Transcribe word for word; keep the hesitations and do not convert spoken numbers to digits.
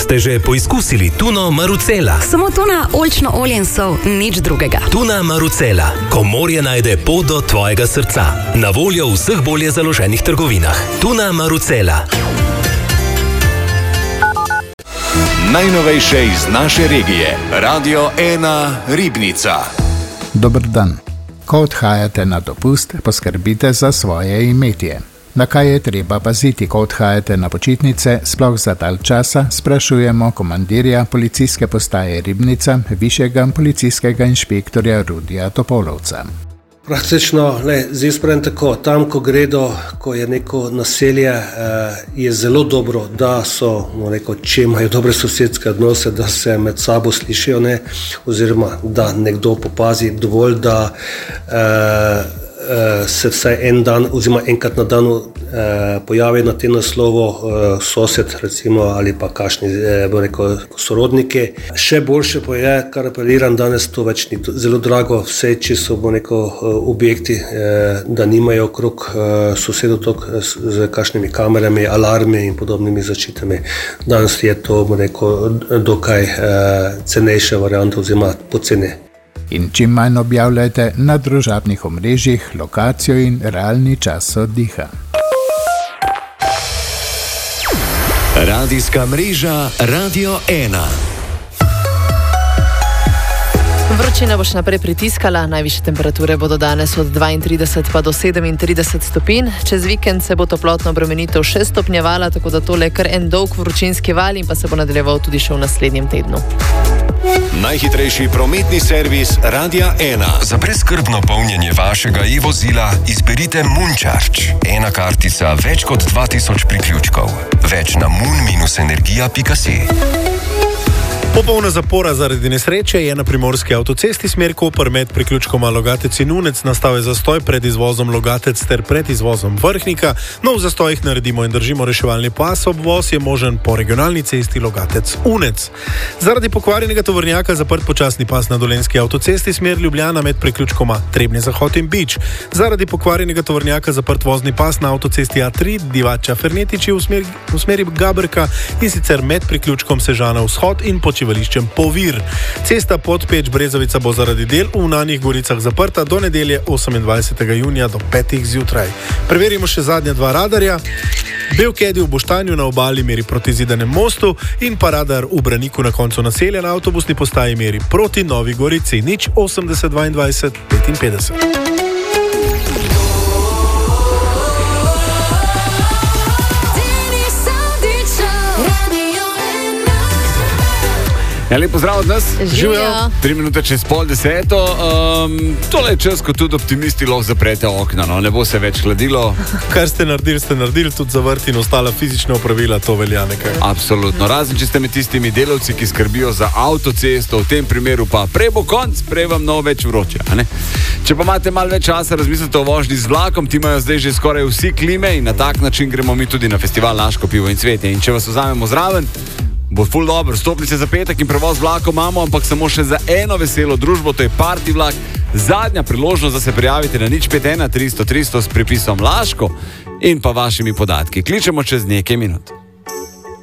Ste že poizkusili tuno Marucela? Samo tuna, oljčno olje in sol, nič drugega. Tuna Marucela, ko morje najde pot do tvojega srca. Na voljo v vseh bolje založenih trgovinah. Tuna Marucela. Najnovejše iz naše regije. Radio ena Ribnica. Dober dan. Ko odhajate na dopust, poskrbite za svoje imetje. Na kaj je treba paziti, ko odhajate na počitnice, sploh za dalj časa, sprašujemo komandirja policijske postaje Ribnica, višjega policijskega inšpektorja Rudija Topolovca. Praktično, ne, zdaj spravim tako, tam, ko gredo, ko je neko naselje, eh, je zelo dobro, da so, no, neko, če imajo dobre sosedske odnose, da se med sabo slišijo, ne, oziroma da nekdo popazi dovolj, da eh, eh, se vsaj en dan, oziroma enkrat na danu eh, pojavi na tem naslovu eh, sosed, recimo, ali pa kakšni, eh, bo rekel, sorodniki. Še boljše pa je, kar apeliram danes, to več ni zelo drago, vse, če so, bo rekel, objekti, eh, da nimajo okrog eh, sosedov tok z, z kakšnimi kamerami, alarmi in podobnimi zaščitami. Danes je to, bo rekel, dokaj eh, cenejša varianta oziroma poceni. In čim manj objavljajte na družabnih omrežjih lokacijo in realni čas oddiha. Radijska mreža Radio ena. Vročina bo še naprej pritiskala, najvišje temperature bodo danes od dvaintrideset pa do sedemintrideset stopinj. Čez vikend se bo toplotna obremenitev še stopnjevala, tako da tole je kar en dolg vročinski val in pa se bo nadaljeval tudi še v naslednjem tednu. Najhitrejši prometni servis Radia ena. Za brezskrbno polnjenje vašega e-vozila izberite Mooncharge. Ena kartica, več kot dva tisoč priključkov. Več na moon energija pika si. Popolna zapora zaradi nesreče je na primorski avtocesti smer Koper med priključkoma Logatec in Unec. Nastal je zastoj pred izvozom Logatec ter pred izvozom Vrhnika. No, v zastojih naredimo in držimo reševalni pas. Obvoz je možen po regionalni cesti Logatec-Unec. Zaradi pokvarjenega tovornjaka zaprt počasni pas na dolenjski avtocesti smer Ljubljana med priključkoma Trebnje Zahod in Bič. Zaradi pokvarjenega tovornjaka zaprt vozni pas na avtocesti A tri Divača-Fernetiči v smeri, v smeri Gabrka in sicer med priključkom Sežana Vzhod in počivališčem Povir. Cesta Podpeč-Brezovica bo zaradi del v Unanjih Goricah zaprta do nedelje osemindvajsetega junija do petih zjutraj. Preverimo še zadnja dva radarja. Belkedi v Boštanju na obali meri proti Zidanem mostu in pa radar v Braniku na koncu naselja na avtobusni postaji meri proti Novi Gorici nič osemdeset dvaindvajset petinpetdeset. Ja, lepo zdrav od nas. Živijo. Tri minute čez pol deseto. Um, tole je čas, ko tudi optimisti lahko zaprete okna, no, ne bo se več hladilo. Kar ste naredili, ste naredili, tudi za vrt in ostala fizična opravila, to velja nekaj. Absolutno. Razen, če ste med tistimi delavci, ki skrbijo za avtocesto, v tem primeru pa prej bo konc, prej vam no več vroče, a ne? Če pa imate malo več časa, razmislite o vožnji z vlakom, ti imajo zdaj že skoraj vsi klime in na tak način gremo mi tudi na festival Laško pivo in cvetje. In če vas vzamemo zraven, bo ful dobro. Stopnice za petek in prevoz vlakov imamo, ampak samo še za eno veselo družbo, to je party vlak. Zadnja priložnost, da se prijavite na nič pet ena tristo tristo s pripisom Laško in pa vašimi podatki. Kličemo čez nekaj minut.